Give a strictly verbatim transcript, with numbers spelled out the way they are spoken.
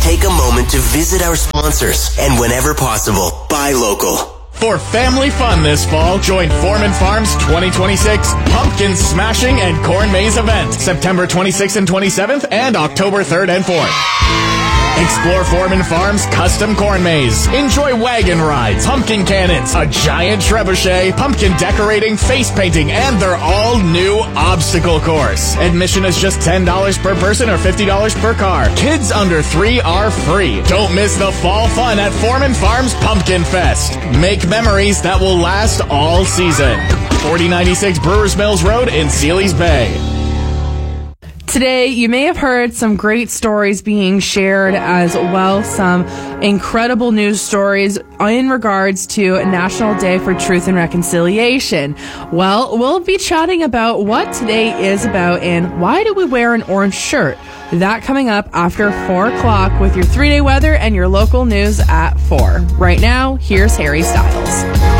take a moment to visit our sponsors and whenever possible, buy local. For family fun this fall, join Foreman Farms twenty twenty-six Pumpkin Smashing and Corn Maze event, September twenty-sixth and twenty-seventh and October third and fourth. Explore Foreman Farms' custom corn maze. Enjoy wagon rides, pumpkin cannons, a giant trebuchet, pumpkin decorating, face painting, and their all-new obstacle course. Admission is just ten dollars per person or fifty dollars per car. Kids under three are free. Don't miss the fall fun at Foreman Farms Pumpkin Fest. Make memories that will last all season. forty ninety-six Brewers Mills Road in Sealy's Bay. Today, you may have heard some great stories being shared as well, some incredible news stories in regards to National Day for Truth and Reconciliation. Well, we'll be chatting about what today is about and why do we wear an orange shirt. That coming up after four o'clock with your three-day weather and your local news at four. Right now, here's Harry Styles.